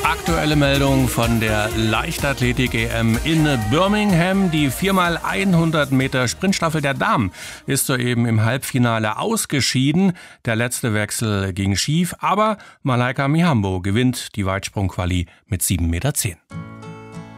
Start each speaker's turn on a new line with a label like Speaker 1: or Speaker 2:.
Speaker 1: Aktuelle Meldung von der Leichtathletik-EM in Birmingham. Die 4x100 Meter Sprintstaffel der Damen ist soeben im Halbfinale ausgeschieden. Der letzte Wechsel ging schief, aber Malaika Mihambo gewinnt die Weitsprung-Quali mit 7,10 Meter.